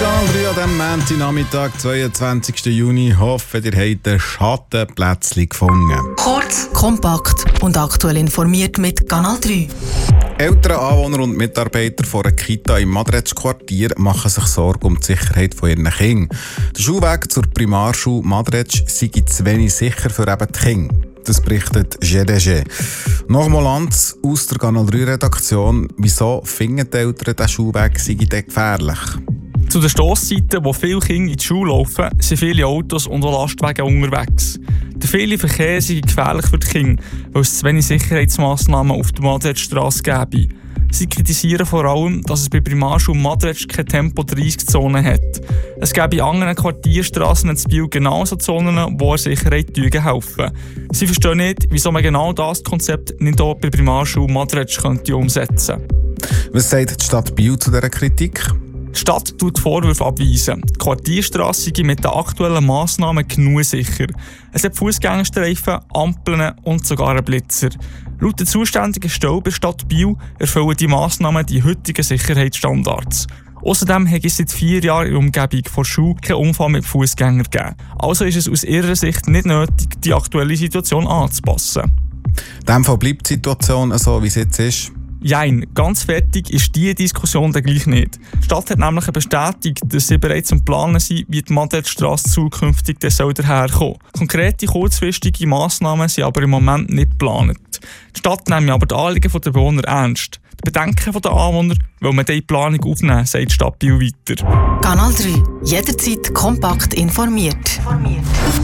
Kanal 3 an diesem Montagnachmittag, 22. Juni. Hoffe, ihr habt ein Schattenplätzchen gefunden. Kurz, kompakt und aktuell informiert mit Kanal 3. Eltern, Anwohner und Mitarbeiter von einer Kita im Madretsch-Quartier machen sich Sorgen um die Sicherheit von ihren Kindern. Der Schulweg zur Primarschule Madretsch sei zu wenig sicher für eben die Kinder. Das berichtet GDG. Nochmal Lanz aus der Kanal 3-Redaktion. Wieso finden die Eltern, der Schulweg sei denn gefährlich? Zu den Stosszeiten, wo viele Kinder in die Schule laufen, sind viele Autos und auch Lastwagen unterwegs. Der viele Verkehr sei gefährlich für die Kinder, weil es zu wenig Sicherheitsmassnahmen auf der Madretschstrasse gäbe. Sie kritisieren vor allem, dass es bei Primarschule Madretsch keine Tempo-30-Zone hat. Es gäbe in anderen Quartierstrassen in Biel genauso Zonen, die der Sicherheit helfen. Sie verstehen nicht, wieso man genau das Konzept nicht auch bei Primarschule Madretsch umsetzen könnte. Was sagt die Stadt Biel zu dieser Kritik? Die Stadt tut Vorwürfe abweisen. Die Quartierstrasse ist mit den aktuellen Massnahmen genug sicher. Es hat Fußgängerstreifen, Ampeln und sogar einen Blitzer. Laut der zuständigen Stelle bei der Stadt Biel erfüllen die Massnahmen die heutigen Sicherheitsstandards. Außerdem hat es seit 4 Jahren in der Umgebung der Schule keinen Unfall mit Fußgängern gegeben. Also ist es aus ihrer Sicht nicht nötig, die aktuelle Situation anzupassen. In diesem Fall bleibt die Situation so, wie sie jetzt ist. Jein, ganz fertig ist diese Diskussion dann gleich nicht. Die Stadt hat nämlich bestätigt, dass sie bereits am Planen sind, wie die Madretschstrasse zukünftig daherkommen. Konkrete kurzfristige Massnahmen sind aber im Moment nicht geplant. Die Stadt nimmt aber die Anliegen der Bewohner ernst. Die Bedenken der Anwohner will man diese Planung aufnehmen, sagt die Stadt Biel weiter. Kanal 3. Jederzeit kompakt informiert.